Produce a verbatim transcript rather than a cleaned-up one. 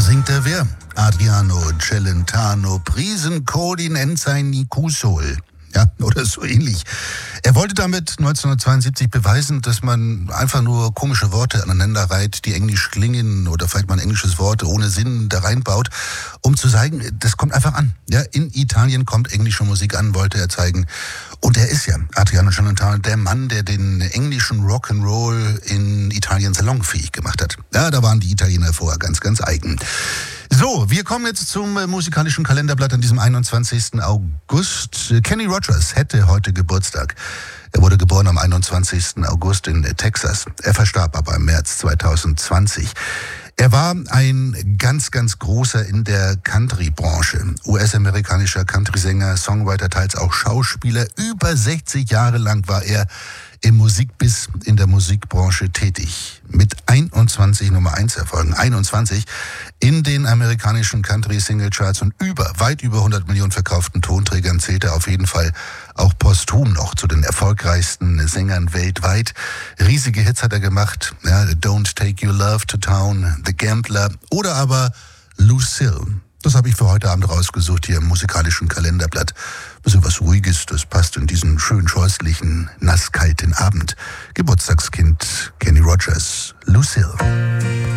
singt er wer? Adriano Celentano, Prisen Codin Enzaini Kusol. Ja, oder so ähnlich. Er wollte damit neunzehnhundertzweiundsiebzig beweisen, dass man einfach nur komische Worte aneinander reiht, die englisch klingen oder vielleicht mal ein englisches Wort ohne Sinn da reinbaut, um zu zeigen, das kommt einfach an. Ja, in Italien kommt englische Musik an, wollte er zeigen. Und er ist ja, Adriano Celentano, der Mann, der den englischen Rock'n'Roll in Italien salonfähig gemacht hat. Ja, da waren die Italiener vorher ganz, ganz eigen. So, wir kommen jetzt zum äh, musikalischen Kalenderblatt an diesem einundzwanzigsten August. Kenny Rogers hätte heute Geburtstag. Er wurde geboren am einundzwanzigsten August in äh, Texas. Er verstarb aber im März zweitausendzwanzig. Er war ein ganz, ganz großer in der Country-Branche. U S-amerikanischer Country-Sänger, Songwriter, teils auch Schauspieler. Über sechzig Jahre lang war er im Musikbiss, in der Musikbranche tätig. Mit einundzwanzig Nummer eins Erfolgen, einundzwanzig in den amerikanischen Country-Single-Charts und über, weit über hundert Millionen verkauften Tonträgern zählt er auf jeden Fall auch posthum noch zu den erfolgreichsten Sängern weltweit. Riesige Hits hat er gemacht, ja, Don't Take Your Love to Town, The Gambler oder aber Lucille. Das habe ich für heute Abend rausgesucht hier im musikalischen Kalenderblatt. Bisschen was Ruhiges, das passt in diesen schön scheußlichen, nasskalten Abend. Geburtstagskind Kenny Rogers, Lucille.